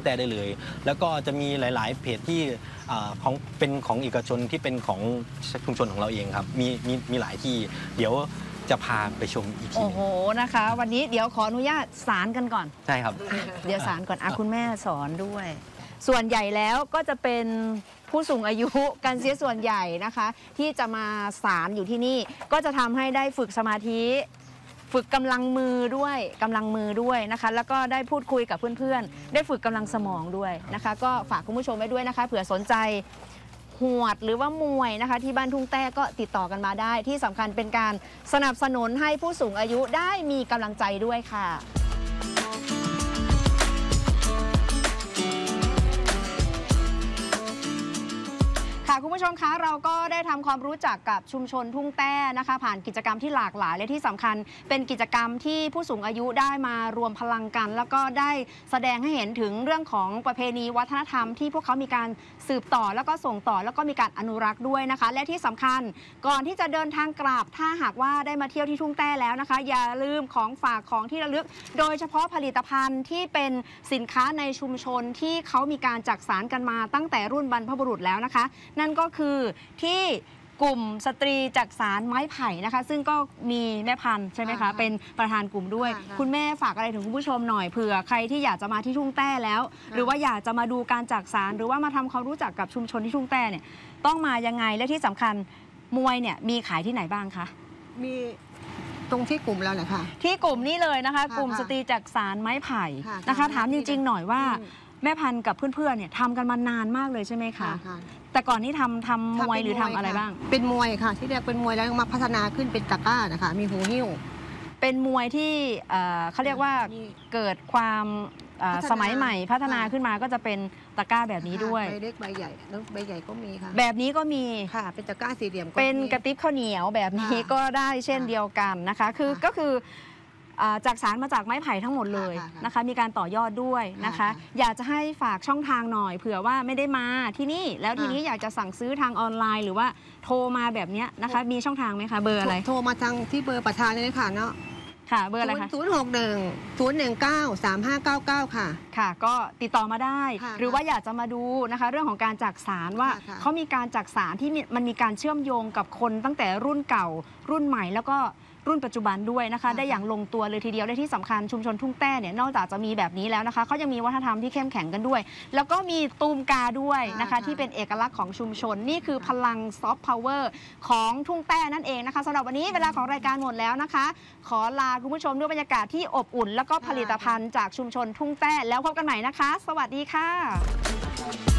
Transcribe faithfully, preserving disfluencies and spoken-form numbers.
แต้ได้เลยแล้วก็จะมีหลายๆเพจที่ของเป็นของเอกชนที่เป็นของชุมชนของเราเองครับมีมีมีหลายที่เดี๋ยวจะพาไปชมอีกทีโอ้โหนะคะวันนี้เดี๋ยวขออนุญาตสารกันก่อนใช่ครับเดี๋ยวสารก่อนอ่ะคุณแม่สอนด้วยส่วนใหญ่แล้วก็จะเป็นผู้สูงอายุกันเสียส่วนใหญ่นะคะที่จะมาสารอยู่ที่นี่ก็จะทำให้ได้ฝึกสมาธิฝึกกำลังมือด้วยกำลังมือด้วยนะคะแล้วก็ได้พูดคุยกับเพื่อนๆได้ฝึกกำลังสมองด้วยนะคะก็ฝากคุณผู้ชมไว้ด้วยนะคะเผื่อสนใจหวดหรือว่ามวยนะคะที่บ้านทุ่งแต้ก็ติดต่อกันมาได้ที่สำคัญเป็นการสนับสนุนให้ผู้สูงอายุได้มีกำลังใจด้วยค่ะคุณผู้ชมคะเราก็ได้ทำความรู้จักกับชุมชนทุ่งแต้นะคะผ่านกิจกรรมที่หลากหลายและที่สำคัญเป็นกิจกรรมที่ผู้สูงอายุได้มารวมพลังกันแล้วก็ได้แสดงให้เห็นถึงเรื่องของประเพณีวัฒนธรรมที่พวกเขามีการสืบต่อแล้วก็ส่งต่อแล้วก็มีการอนุรักษ์ด้วยนะคะและที่สำคัญก่อนที่จะเดินทางกลับถ้าหากว่าได้มาเที่ยวที่ทุ่งแต้แล้วนะคะอย่าลืมของฝากของที่ระลึกโดยเฉพาะผลิตภัณฑ์ที่เป็นสินค้าในชุมชนที่เขามีการจักสานกันมาตั้งแต่รุ่นบรรพบุรุษแล้วนะคะนั่นก็คือที่กลุ่มสตรีจักสานไม้ไผ่นะคะซึ่งก็มีแม่พันธุ์ใช่ไหมคะเป็นประธานกลุ่มด้วยคุณแม่ฝากอะไรถึงคุณผู้ชมหน่อยเผื่อใครที่อยากจะมาที่ทุ่งแต้แล้วหรือว่าอยากจะมาดูการจักสานหรือว่ามาทำความรู้จักกับชุมชนที่ทุ่งแต้เนี่ยต้องมายังไงและที่สำคัญมวยเนี่ยมีขายที่ไหนบ้างคะมีตรงที่กลุ่มเราแหละค่ะที่กลุ่มนี้เลยนะคะกลุ่มสตรีจักสานไม้ไผ่นะคะถามจริงๆหน่อยว่าแม่พันธุ์กับเพื่อนๆเนี่ยทำกันมานานมากเลยใช่ไหมคะแต่ก่อนนี้ทำทำมวยหรือทำอะไรบ้างเป็นมวยค่ะที่เรียกเป็นมวยแล้วมาพัฒนาขึ้นเป็นตะกร้านะคะมีหูหิ้วเป็นมวยที่เขาเรียกว่าเกิดความสมัยใหม่พัฒนาขึ้นมาก็จะเป็นตะกร้าแบบนี้ด้วยใบเล็กใบใหญ่แล้วใบใหญ่ก็มีค่ะแบบนี้ก็มีค่ะเป็นตะกร้าสี่เหลี่ยมเป็นกระติบข้าวเหนียวแบบนี้ก็ได้เช่นเดียวกันนะคะคือก็คือจากสารมาจากไม้ไผ่ทั้งหมดเลยนะคะมีการต่อยอดด้วยนะคะอยากจะให้ฝากช่องทางหน่อยเผื่อว่าไม่ได้มาที่นี่แล้วทีนี้อยากจะสั่งซื้อทางออนไลน์หรือว่าโทรมาแบบนี้นะคะมีช่องทางไหมคะเบอร์อะไรโทรมาทางที่เบอร์ประธานเลยค่ะเนาะค่ะเบอร์อะไรคะศูนย์หกหนึ่งศูนย์หนึ่งเก้าสามห้าเก้าเก้าค่ะค่ะก็ติดต่อมาได้หรือว่าอยากจะมาดูนะคะเรื่องของการจักสานว่าเขามีการจักสานที่มันมีการเชื่อมโยงกับคนตั้งแต่รุ่นเก่ารุ่นใหม่แล้วก็รุ่นปัจจุบันด้วยนะคะได้อย่างลงตัวเลยทีเดียวและที่สำคัญชุมชนทุ่งแต้เนี่ยนอกจากจะมีแบบนี้แล้วนะคะเขายังมีวัฒนธรรมที่เข้มแข็งกันด้วยแล้วก็มีตูมกาด้วยนะคะที่เป็นเอกลักษณ์ของชุมชนนี่คือพลังซอฟต์พาวเวอร์ของทุ่งแต้นั่นเองนะคะสำหรับวันนี้เวลาของรายการหมดแล้วนะคะขอลาคุณผู้ชมด้วยบรรยากาศที่อบอุ่นแล้วก็ผลิตภัณฑ์จากชุมชนทุ่งแต้แล้วพบกันใหม่นะคะสวัสดีค่ะ